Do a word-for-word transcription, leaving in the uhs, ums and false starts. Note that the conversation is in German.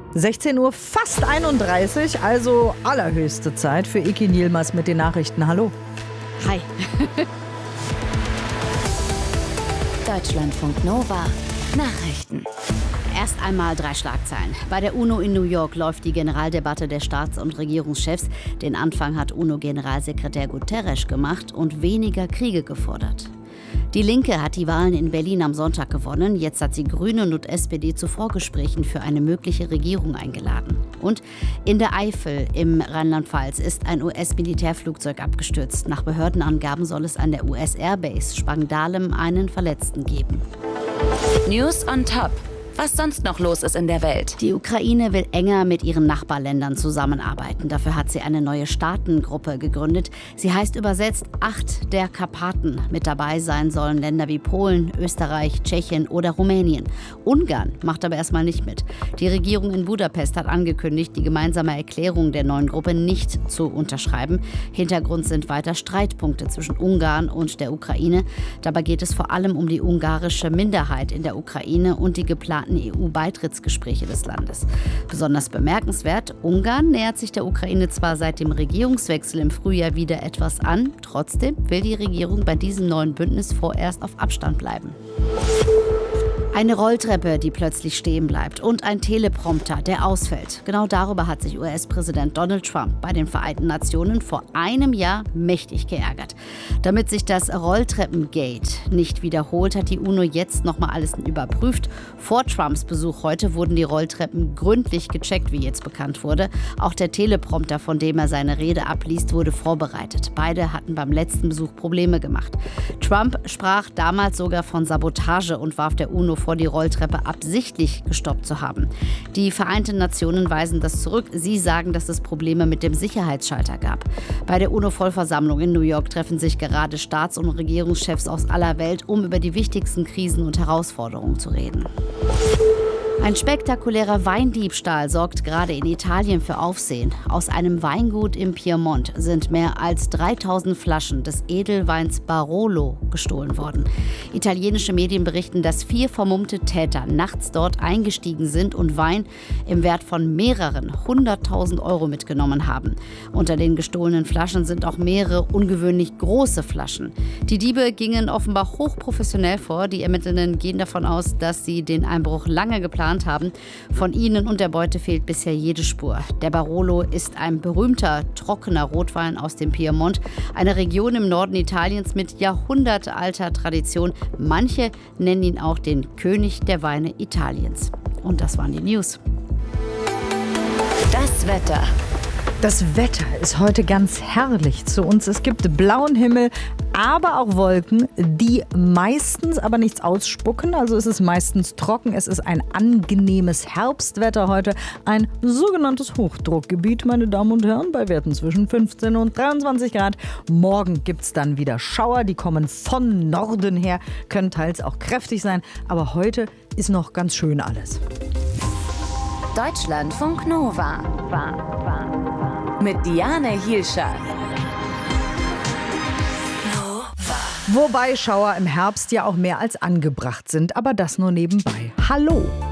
sechzehn Uhr, fast einunddreißig, also allerhöchste Zeit für Ekin Yilmaz mit den Nachrichten. Hallo. Hi. Deutschlandfunk Nova Nachrichten. Erst einmal drei Schlagzeilen. Bei der UNO in New York läuft die Generaldebatte der Staats- und Regierungschefs. Den Anfang hat UNO-Generalsekretär Guterres gemacht und weniger Kriege gefordert. Die Linke hat die Wahlen in Berlin am Sonntag gewonnen. Jetzt hat sie Grüne und S P D zu Vorgesprächen für eine mögliche Regierung eingeladen. Und in der Eifel im Rheinland-Pfalz ist ein U S-Militärflugzeug abgestürzt. Nach Behördenangaben soll es an der U S-Airbase Spangdahlem einen Verletzten geben. News on Top. Was sonst noch los ist in der Welt. Die Ukraine will enger mit ihren Nachbarländern zusammenarbeiten. Dafür hat sie eine neue Staatengruppe gegründet. Sie heißt übersetzt Acht der Karpaten. Mit dabei sein sollen Länder wie Polen, Österreich, Tschechien oder Rumänien. Ungarn macht aber erstmal nicht mit. Die Regierung in Budapest hat angekündigt, die gemeinsame Erklärung der neuen Gruppe nicht zu unterschreiben. Hintergrund sind weiter Streitpunkte zwischen Ungarn und der Ukraine. Dabei geht es vor allem um die ungarische Minderheit in der Ukraine und die geplanten E U-Beitrittsgespräche des Landes. Besonders bemerkenswert, Ungarn nähert sich der Ukraine zwar seit dem Regierungswechsel im Frühjahr wieder etwas an, trotzdem will die Regierung bei diesem neuen Bündnis vorerst auf Abstand bleiben. Eine Rolltreppe, die plötzlich stehen bleibt und ein Teleprompter, der ausfällt. Genau darüber hat sich U S-Präsident Donald Trump bei den Vereinten Nationen vor einem Jahr mächtig geärgert. Damit sich das Rolltreppengate nicht wiederholt, hat die UNO jetzt nochmal alles überprüft. Vor Trumps Besuch heute wurden die Rolltreppen gründlich gecheckt, wie jetzt bekannt wurde. Auch der Teleprompter, von dem er seine Rede abliest, wurde vorbereitet. Beide hatten beim letzten Besuch Probleme gemacht. Trump sprach damals sogar von Sabotage und warf der UNO vor, die Rolltreppe absichtlich gestoppt zu haben. Die Vereinten Nationen weisen das zurück. Sie sagen, dass es Probleme mit dem Sicherheitsschalter gab. Bei der UNO-Vollversammlung in New York treffen sich gerade Staats- und Regierungschefs aus aller Welt, um über die wichtigsten Krisen und Herausforderungen zu reden. Ein spektakulärer Weindiebstahl sorgt gerade in Italien für Aufsehen. Aus einem Weingut im Piemont sind mehr als dreitausend Flaschen des Edelweins Barolo gestohlen worden. Italienische Medien berichten, dass vier vermummte Täter nachts dort eingestiegen sind und Wein im Wert von mehreren hunderttausend Euro mitgenommen haben. Unter den gestohlenen Flaschen sind auch mehrere ungewöhnlich große Flaschen. Die Diebe gingen offenbar hochprofessionell vor. Die Ermittlenden gehen davon aus, dass sie den Einbruch lange geplant haben. Von ihnen und der Beute fehlt bisher jede Spur. Der Barolo ist ein berühmter, trockener Rotwein aus dem Piemont, eine Region im Norden Italiens mit jahrhundertealter Tradition. Manche nennen ihn auch den König der Weine Italiens. Und das waren die News. Das Wetter. Das Wetter ist heute ganz herrlich zu uns. Es gibt blauen Himmel, aber auch Wolken, die meistens aber nichts ausspucken. Also es ist meistens trocken. Es ist ein angenehmes Herbstwetter heute. Ein sogenanntes Hochdruckgebiet, meine Damen und Herren, bei Werten zwischen fünfzehn und dreiundzwanzig Grad. Morgen gibt es dann wieder Schauer. Die kommen von Norden her, können teils auch kräftig sein. Aber heute ist noch ganz schön alles. Deutschlandfunk Nova. Mit Diane Hielscher. Wobei Schauer im Herbst ja auch mehr als angebracht sind, aber das nur nebenbei. Hallo!